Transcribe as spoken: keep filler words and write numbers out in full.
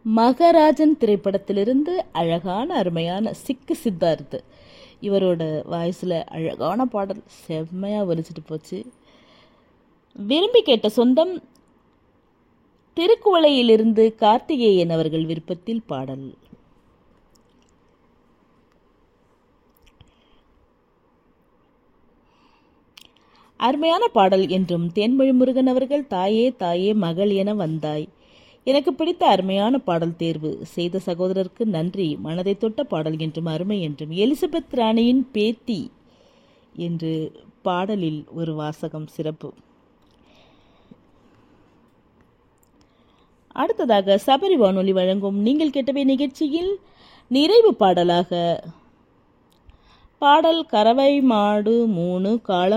மகராஜன் திரைப்படத்திலிருந்து அழகான அருமையான சிக்கு சித்தார்த்து இவரோட வாய்ஸில் அழகான பாடல் செம்மையாக ஒலிச்சிட்டு போச்சு. விரும்பி கேட்ட சொந்தம் திருக்குவளையிலிருந்து கார்த்திகேயன் அவர்கள் விருப்பத்தில் பாடல். அருமையான பாடல் என்றும் தேன்மொழி முருகன் அவர்கள் தாயே தாயே மகள் என வந்தாய். எனக்கு பிடித்த அருமையான பாடல் தேர்வு செய்த சகோதரருக்கு நன்றி. மனதை தொட்ட பாடல் என்றும் அருமை என்றும் எலிசபெத் ராணியின் பேத்தி என்று பாடலில் ஒரு வாசகம் சிறப்பு. அடுத்ததாக சபரி வானொலி வழங்கும் நீங்கள் கேட்டவை நிகழ்ச்சியில் நிறைவு பாடலாக பாடல் கறவை மாடு மூணு காள